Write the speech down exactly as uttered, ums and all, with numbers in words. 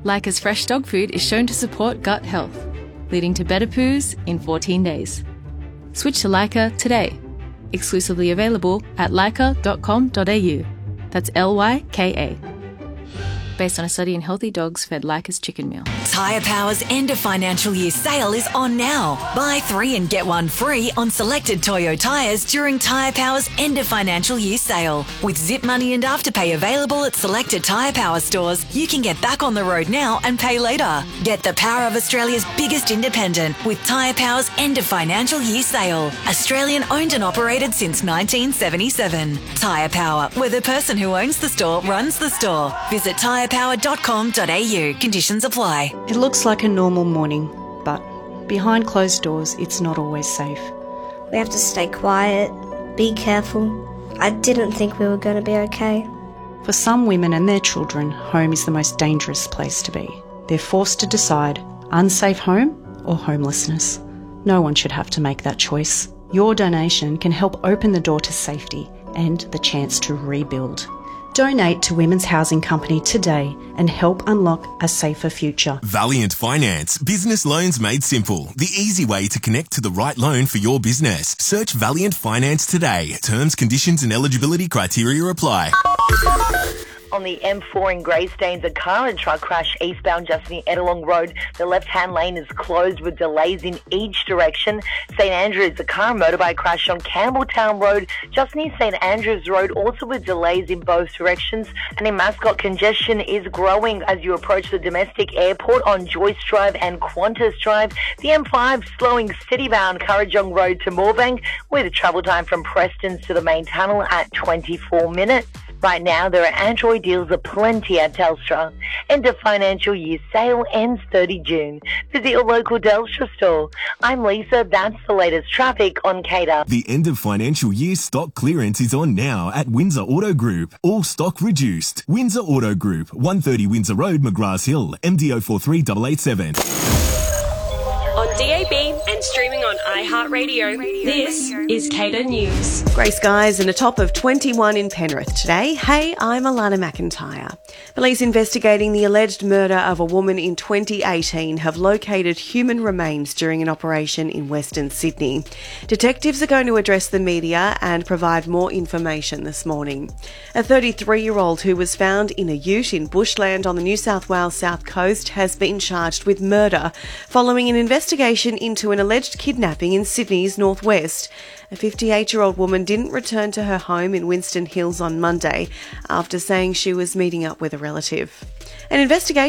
Leica's fresh dog food is shown to support gut health, leading to better poos in fourteen days. Switch to Leica today. Exclusively available at leica dot com dot a u. That's L Y K A. Based on a study in healthy dogs fed Leica's chicken meal. Tyre Power's end of financial year sale is on now. Buy three and get one free on selected Toyo tyres during Tyre Power's end of financial year sale. With Zip Money and Afterpay available at selected Tyre Power stores, you can get back on the road now and pay later. Get the power of Australia's biggest independent with Tyre Power's end of financial year sale. Australian owned and operated since nineteen seventy-seven. Tyre Power, where the person who owns the store runs the store. Visit tyre power dot com dot a u. Conditions apply. It looks like a normal morning, but behind closed doors, it's not always safe. We have to stay quiet, be careful. I didn't think we were going to be okay. For some women and their children, home is the most dangerous place to be. They're forced to decide unsafe home or homelessness. No one should have to make that choice. Your donation can help open the door to safety and the chance to rebuild. Donate to Women's Housing Company today and help unlock a safer future. Valiant Finance. Business loans made simple. The easy way to connect to the right loan for your business. Search Valiant Finance today. Terms, conditions and eligibility criteria apply. On the M four in Greystanes, a car and truck crash eastbound just near Ettalong Road. The left-hand lane is closed with delays in each direction. St Andrews, a car and motorbike crash on Campbelltown Road just near St Andrews Road, also with delays in both directions. And in Mascot, congestion is growing as you approach the domestic airport on Joyce Drive and Qantas Drive. The M five slowing city-bound Currajong Road to Moorebank with travel time from Prestons to the main tunnel at twenty-four minutes. Right now, there are Android deals aplenty at Telstra. End of financial year sale ends thirtieth of June. Visit your local Telstra store. I'm Lisa. That's the latest traffic on K D A. The end of financial year stock clearance is on now at Windsor Auto Group. All stock reduced. Windsor Auto Group, one thirty Windsor Road, McGrath Hill, M D O four three eight eight seven. On D A B and streaming on iHeartRadio, this is K D A News. Grey skies and a top of twenty-one in Penrith today. Hey, I'm Alana McIntyre. Police investigating the alleged murder of a woman in twenty eighteen have located human remains during an operation in Western Sydney. Detectives are going to address the media and provide more information this morning. A thirty-three-year-old who was found in a ute in bushland on the New South Wales south coast has been charged with murder following an investigation into an alleged kidnapping in Sydney's northwest. A fifty-eight-year-old woman didn't return to her home in Winston Hills on Monday after saying she was meeting up with a relative. An investigation